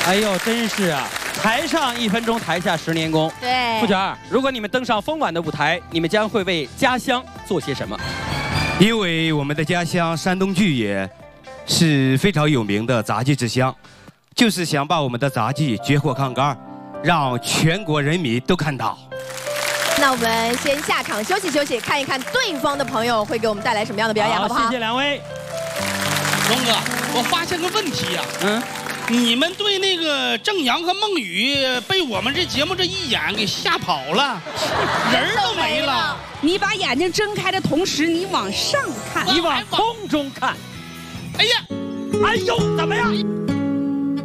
哎呦，真是啊！台上1分钟，台下10年功。 对， 付全，如果你们登上丰晚的舞台，你们将会为家乡做些什么？ 因为我们的家乡山东巨野是非常有名的杂技之乡，就是想把我们的杂技绝活抗杆，让全国人民都看到。 那我们先下场休息休息，看一看对方的朋友会给我们带来什么样的表演，好不好？ 谢谢两位。 龙哥，我发现个问题呀，你们对那个郑阳和孟雨被我们这节目这一演给吓跑了，人都没了。 你把眼睛睁开的同时，你往上看， 你往空中看。 哎呀， 哎呦，怎么样？